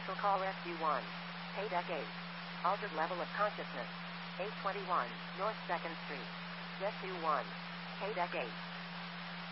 Special call SU-1. Paydeck 8. Altered level of consciousness. 821 North 2nd Street. SU-1. Paydeck 8.